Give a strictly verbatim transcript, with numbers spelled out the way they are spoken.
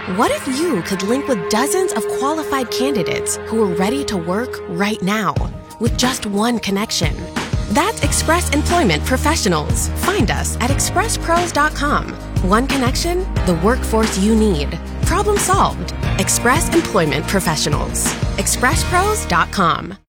What if you could link with dozens of qualified candidates who are ready to work right now with just one connection? That's Express Employment Professionals. Find us at express pros dot com. One connection, the workforce you need. Problem solved. Express Employment Professionals. express pros dot com.